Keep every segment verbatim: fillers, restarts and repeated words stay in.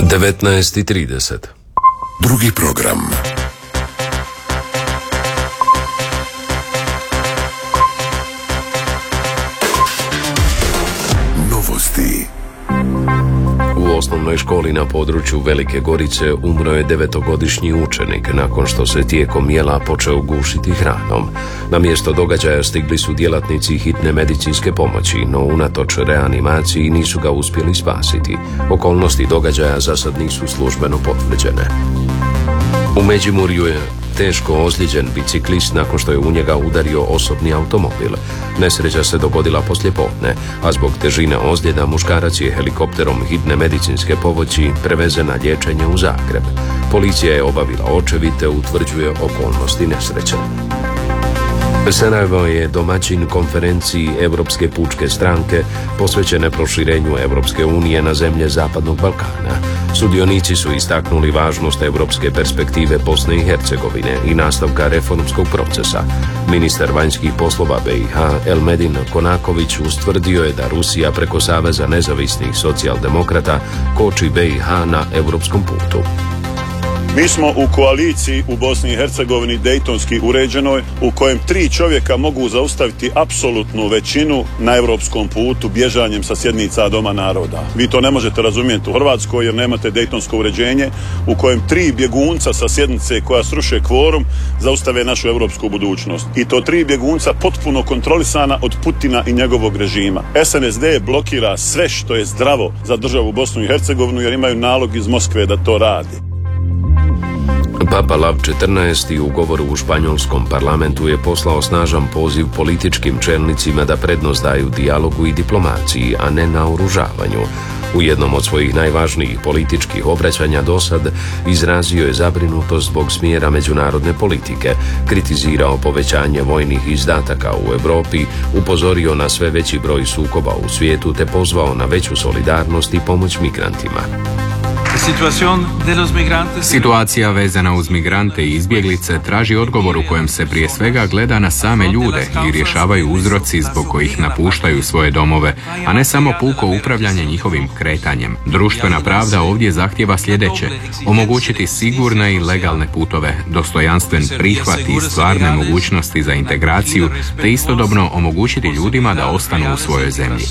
devetnaest i trideset. Drugi program. Novosti. U osnovnoj školi na području Velike Gorice umro je devetogodišnji učenik nakon što se tijekom jela počeo gušiti hranom. Na mjesto događaja stigli su djelatnici hitne medicinske pomoći, no unatoč reanimaciji nisu ga uspjeli spasiti. Okolnosti događaja za sad nisu službeno potvrđene. U Međimurju je teško ozlijeđen biciklist nakon što je u njega udario osobni automobil. Nesreća se dogodila poslijepodne, a zbog težine ozljeda muškarac je helikopterom hitne medicinske pomoći prevezen na liječenje u Zagreb. Policija je obavila očevid te utvrđuje okolnosti nesreće. Sarajevo je domaćin konferenciji Europske pučke stranke posvećene proširenju Europske unije na zemlje Zapadnog Balkana. Sudionici su istaknuli važnost europske perspektive Bosne i Hercegovine i nastavka reformskog procesa. Ministar vanjskih poslova B i H Elmedin Konaković ustvrdio je da Rusija preko Saveza nezavisnih socijaldemokrata koči B i H na europskom putu. Mi smo u koaliciji u Bosni i Hercegovini dejtonski uređenoj, u kojem tri čovjeka mogu zaustaviti apsolutnu većinu na europskom putu bježanjem sa sjednica Doma naroda. Vi to ne možete razumjeti u Hrvatskoj jer nemate dejtonsko uređenje u kojem tri bjegunca sa sjednice koja sruše kvorum zaustave našu europsku budućnost. I to tri bjegunca potpuno kontrolisana od Putina i njegovog režima. S N S D blokira sve što je zdravo za državu Bosnu i Hercegovinu jer imaju nalog iz Moskve da to radi. Papa Lav četrnaesti u govoru u španjolskom parlamentu je poslao snažan poziv političkim čelnicima da prednost daju dijalogu i diplomaciji, a ne naoružavanju. U jednom od svojih najvažnijih političkih obraćanja dosad izrazio je zabrinutost zbog smjera međunarodne politike, kritizirao povećanje vojnih izdataka u Europi, upozorio na sve veći broj sukoba u svijetu te pozvao na veću solidarnost i pomoć migrantima. Situacija vezana uz migrante i izbjeglice traži odgovor u kojem se prije svega gleda na same ljude i rješavaju uzroci zbog kojih napuštaju svoje domove, a ne samo puko upravljanje njihovim kretanjem. Društvena pravda ovdje zahtijeva sljedeće: omogućiti sigurne i legalne putove, dostojanstven prihvat i stvarne mogućnosti za integraciju, te istodobno omogućiti ljudima da ostanu u svojoj zemlji.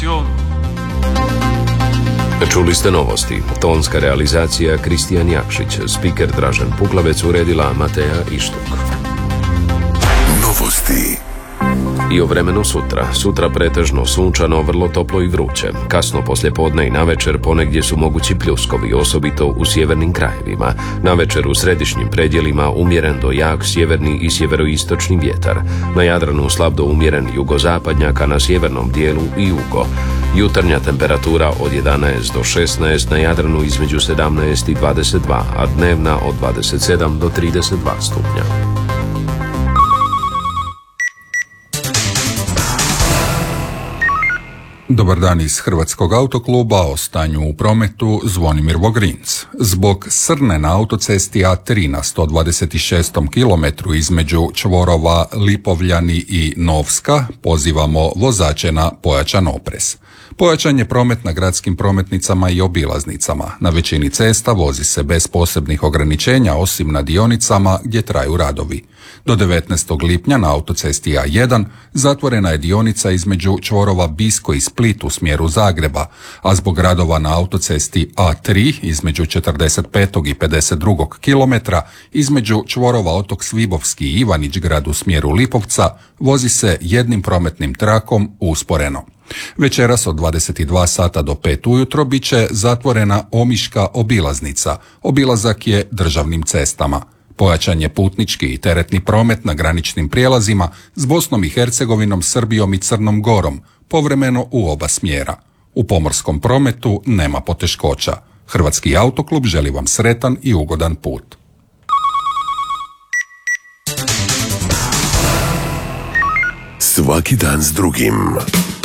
Čuli ste novosti. Tonska realizacija Kristijan Jakšić, spiker Dražen Puklavec, uredila Mateja Ištuk. Novosti. I o vremenu sutra. Sutra pretežno sunčano, vrlo toplo i vruće. Kasno poslijepodne i navečer ponegdje su mogući pljuskovi, osobito u sjevernim krajevima. Navečer u središnjim predjelima umjeren do jak sjeverni i sjeveroistočni vjetar. Na Jadranu slab do umjeren jugozapadnjak, a na sjevernom dijelu i jugo. Jutarnja temperatura od jedanaest do šesnaest, na Jadranu između sedamnaest i dvadeset dva, a dnevna od dvadeset sedam do trideset dva stupnja. Dobar dan iz Hrvatskog autokluba, o stanju u prometu Zvonimir Vogrinc. Zbog srne na autocesti A tri na sto dvadeset šestom kilometru između čvorova Lipovljani i Novska pozivamo vozače na pojačan oprez. Pojačan je promet na gradskim prometnicama i obilaznicama. Na većini cesta vozi se bez posebnih ograničenja osim na dionicama gdje traju radovi. Do devetnaestog lipnja na autocesti A jedan zatvorena je dionica između čvorova Bisko i Split u smjeru Zagreba, a zbog radova na autocesti A tri između četrdeset petog i pedeset drugog kilometra između čvorova Otok Svibovski i Ivanić-grad u smjeru Lipovca vozi se jednim prometnim trakom usporeno. Večeras od dvadeset dva sata do pet ujutro bit će zatvorena Omiška obilaznica. Obilazak je državnim cestama. Pojačan je putnički i teretni promet na graničnim prijelazima s Bosnom i Hercegovinom, Srbijom i Crnom Gorom, povremeno u oba smjera. U pomorskom prometu nema poteškoća. Hrvatski autoklub želi vam sretan i ugodan put. Svaki dan s drugim.